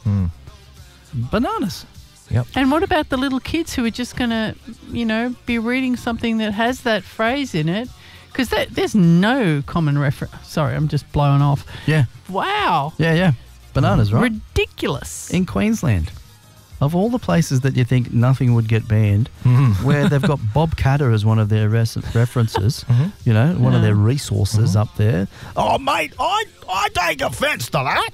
Bananas. Yep. And what about the little kids who are just going to, be reading something that has that phrase in it? Because there's no common reference. Sorry, I'm just blowing off. Yeah. Wow. Yeah. Bananas, right? Ridiculous. In Queensland. Of all the places that you think nothing would get banned, where they've got Bob Catter as one of their references, one of their resources up there. Oh, mate, I take offence to that,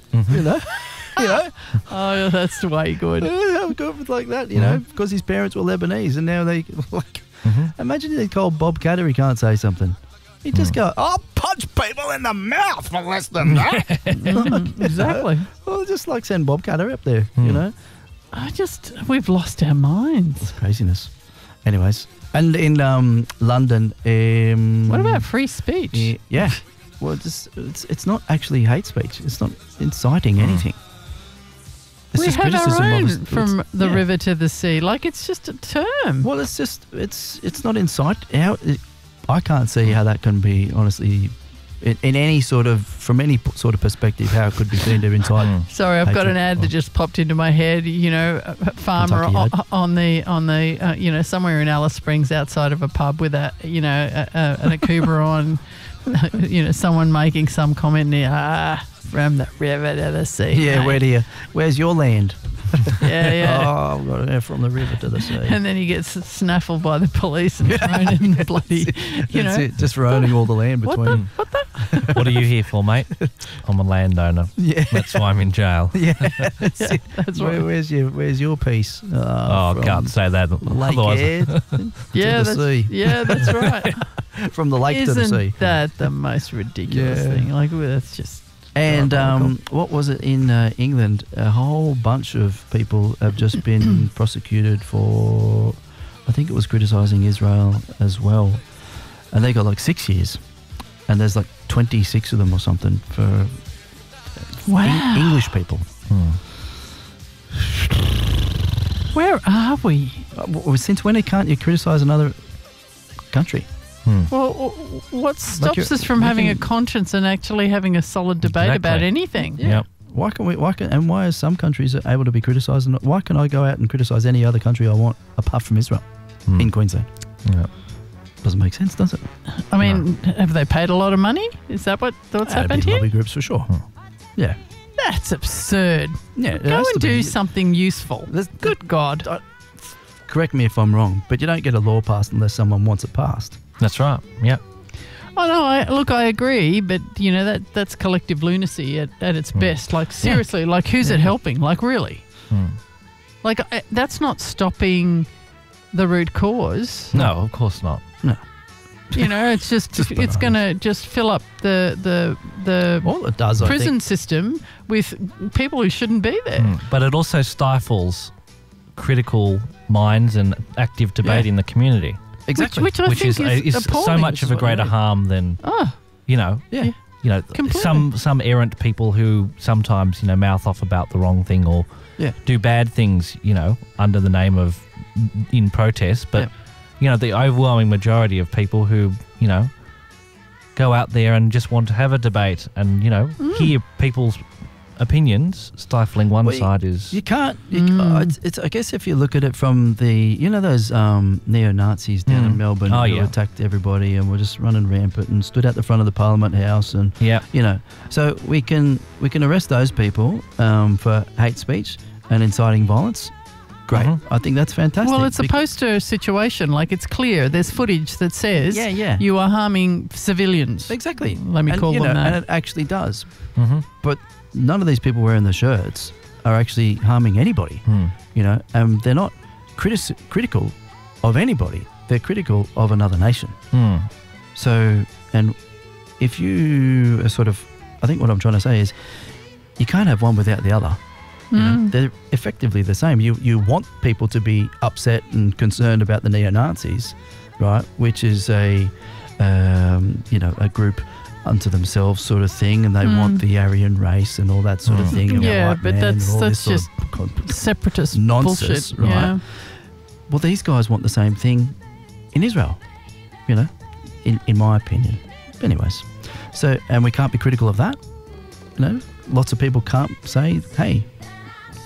Oh, that's way good. How good like that, because his parents were Lebanese and now they, imagine they told Bob Catter he can't say something. He'd just go, I'll punch people in the mouth for less than that. Exactly. Well, just like send Bob Catter up there, We've lost our minds. It's craziness. Anyways, and in London... what about free speech? Yeah. Well, it's not actually hate speech. It's not inciting anything. It's We just have our criticism own from the river to the sea. Like, it's just a term. Well, it's not incite. I can't see how that can be, honestly... In any sort of, from any sort of perspective, how it could be seen to incite. Sorry, I've got an ad that just popped into my head. A farmer on the somewhere in Alice Springs outside of a pub with an Akubra on. Someone making some comment near from the river to the sea. Yeah, mate. where's your land? Yeah. Oh, I've got it from the river to the sea. And then he gets snaffled by the police and thrown in the bloody, That's it, just owning all the land between. What are you here for, mate? I'm a landowner. Yeah. That's why I'm in jail. Yeah. That's it. That's right. Where's your piece? I can't say that. Otherwise, Yeah, that's right. From the lake to the sea. Isn't that the most ridiculous thing? Like, that's just... And what was it in England? A whole bunch of people have just been prosecuted for, I think it was criticising Israel as well. And they got like 6 years. And there's like 26 of them or something for English people. Where are we? Since when can't you criticise another country? Well, what stops us from having a conscience and actually having a solid debate about anything? Yeah. Why is some countries able to be criticised? And why can I go out and criticise any other country I want apart from Israel in Queensland? Yeah. Doesn't make sense, does it? I mean, have they paid a lot of money? Is that what's happened here? Lobby groups for sure. Yeah. That's absurd. Yeah. Go and do something useful. Good God. Correct me if I'm wrong, but you don't get a law passed unless someone wants it passed. That's right. Yeah. Oh no, I agree, but that's collective lunacy at its best. Like seriously, like who's it helping? Like really? Like that's not stopping the root cause. No, of course not. No. It's just it's going to just fill up the all it does, prison system with people who shouldn't be there. But it also stifles critical minds and active debate in the community. Exactly. Which I think is appalling. So much of a greater harm than some errant people who sometimes mouth off about the wrong thing or do bad things under the name of in protest, but the overwhelming majority of people who go out there and just want to have a debate and hear people's opinions. Stifling one side is you can't. It's I guess if you look at it from the those neo-Nazis down in Melbourne who attacked everybody and were just running rampant and stood at the front of the Parliament House and so we can arrest those people for hate speech and inciting violence. Great. I think that's fantastic. Well, it's a poster situation. Like, it's clear. There's footage that says you are harming civilians. Exactly. Let me call them that. And it actually does. But none of these people wearing the shirts are actually harming anybody. They're not critical of anybody. They're critical of another nation. So, and if you are sort of, I think what I'm trying to say is you can't have one without the other. They're effectively the same. You want people to be upset and concerned about the neo-Nazis, right? Which is a group unto themselves sort of thing, and they want the Aryan race and all that sort of thing. But that's just separatist nonsense, bullshit, right? Yeah. Well, these guys want the same thing in Israel, in my opinion. Anyways, so and we can't be critical of that. Lots of people can't say, hey,